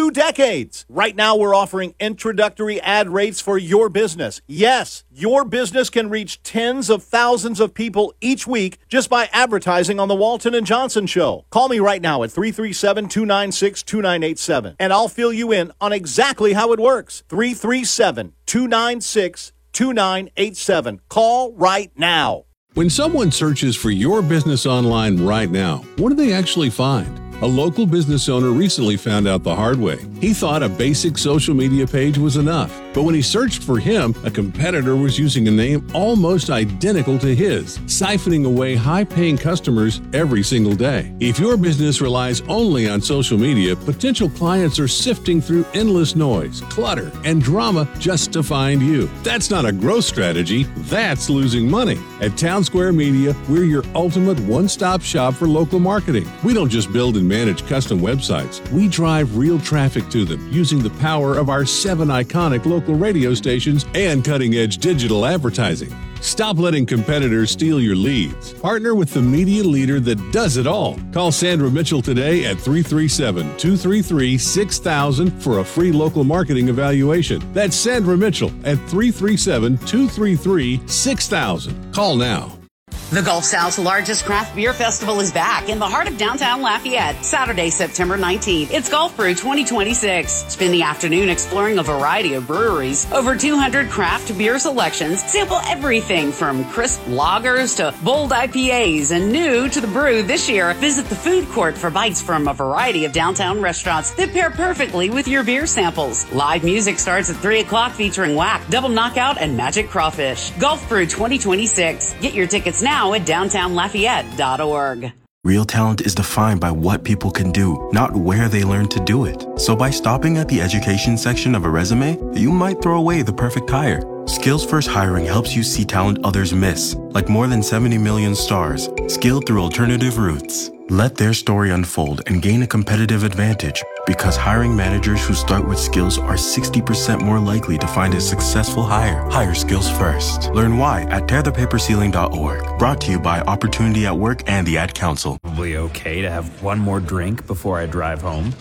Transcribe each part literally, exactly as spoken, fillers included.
two decades. Right now, we're offering introductory ad rates for your business. Yes, your business can reach tens of thousands of people each week just by advertising on the Walton and Johnson Show. Call me right now at three three seven, two nine six, two nine eight seven, and I'll fill you in on exactly how it works. three three seven, two nine six, two nine eight seven. Call right now. When someone searches for your business online right now, what do they actually find? A local business owner recently found out the hard way. He thought a basic social media page was enough. But when he searched for him, a competitor was using a name almost identical to his, siphoning away high-paying customers every single day. If your business relies only on social media, potential clients are sifting through endless noise, clutter, and drama just to find you. That's not a growth strategy. That's losing money. At Town Square Media, we're your ultimate one-stop shop for local marketing. We don't just build and manage custom websites. We drive real traffic to them using the power of our seven iconic local radio stations and cutting-edge digital advertising. Stop letting competitors steal your leads. Partner with the media leader that does it all. Call Sandra Mitchell today at three three seven, two three three, six thousand for a free local marketing evaluation. That's Sandra Mitchell at three three seven, two three three, six thousand. Call now. The Gulf South's largest craft beer festival is back in the heart of downtown Lafayette, Saturday, September nineteenth. It's Gulf Brew twenty twenty-six. Spend the afternoon exploring a variety of breweries, over two hundred craft beer selections, sample everything from crisp lagers to bold I P As, and new to the brew this year, visit the food court for bites from a variety of downtown restaurants that pair perfectly with your beer samples. Live music starts at three o'clock featuring Whack, Double Knockout, and Magic Crawfish. Gulf Brew twenty twenty-six. Get your tickets now at downtown lafayette dot org. Real talent is defined by what people can do, not where they learn to do it. So by stopping at the education section of a resume, you might throw away the perfect hire. Skills First Hiring helps you see talent others miss, like more than seventy million stars, skilled through alternative routes. Let their story unfold and gain a competitive advantage, because hiring managers who start with skills are sixty percent more likely to find a successful hire. Hire skills first. Learn why at tear the paper ceiling dot org. Brought to you by Opportunity at Work and the Ad Council. Probably okay to have one more drink before I drive home.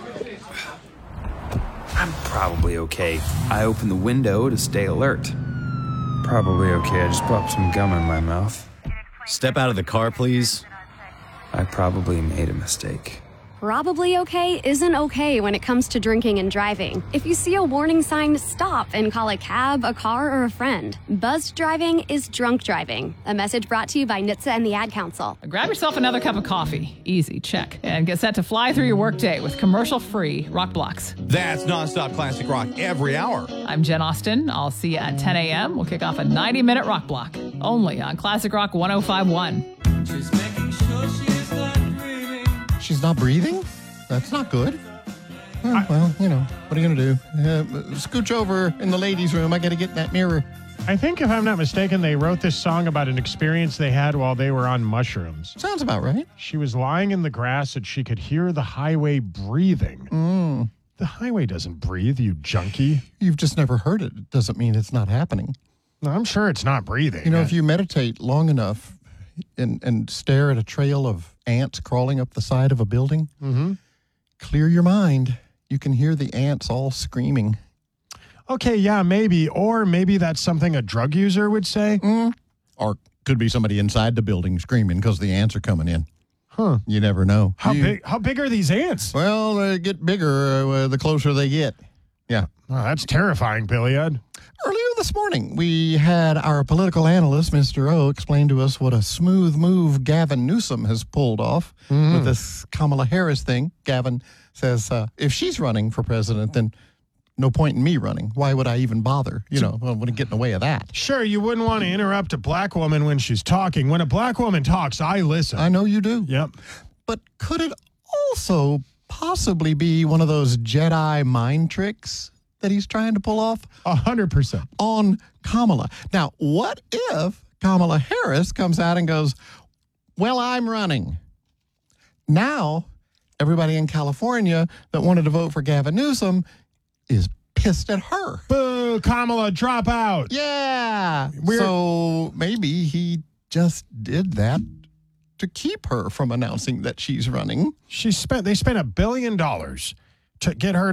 I'm probably okay. I open the window to stay alert. Probably okay. I just popped some gum in my mouth. Step out of the car, please. I probably made a mistake. Probably okay isn't okay when it comes to drinking and driving. If you see a warning sign, stop and call a cab, a car, or a friend. Buzzed driving is drunk driving. A message brought to you by N H T S A and the Ad Council. Grab yourself another cup of coffee. Easy, check. And get set to fly through your workday with commercial-free Rock Blocks. That's nonstop classic rock every hour. I'm Jen Austen. I'll see you at ten a.m. We'll kick off a ninety-minute Rock Block, only on Classic Rock one oh five point one. She's making sure she's not breathing. She's not breathing? That's not good. Oh, I, well, you know, what are you going to do? Uh, scooch over in the ladies' room. I got to get in that mirror. I think, if I'm not mistaken, they wrote this song about an experience they had while they were on mushrooms. Sounds about right. She was lying in the grass and she could hear the highway breathing. Mm. The highway doesn't breathe, you junkie. You've just never heard it. It doesn't mean it's not happening. No, I'm sure it's not breathing. You know, if you meditate long enough and, and stare at a trail of ants crawling up the side of a building, mm-hmm. clear your mind. You can hear the ants all screaming. Okay, yeah, maybe. Or maybe that's something a drug user would say. Mm. Or could be somebody inside the building screaming because the ants are coming in. Huh. You never know. How you, big How big are these ants? Well, they get bigger uh, the closer they get. Yeah. Oh, that's terrifying, Billy Ed. Earlier this morning, we had our political analyst, Mister O, explain to us what a smooth move Gavin Newsom has pulled off mm. with this Kamala Harris thing. Gavin says, uh, if she's running for president, then no point in me running. Why would I even bother? You know, I wouldn't get in the way of that. Sure, you wouldn't want to interrupt a black woman when she's talking. When a black woman talks, I listen. I know you do. Yep. But could it also possibly be one of those Jedi mind tricks that he's trying to pull off? A hundred percent. On Kamala. Now, what if Kamala Harris comes out and goes, well, I'm running. Now, everybody in California that wanted to vote for Gavin Newsom is pissed at her. Boo, Kamala, drop out. Yeah. We're- so maybe he just did that to keep her from announcing that she's running. She spent, they spent a billion dollars to get her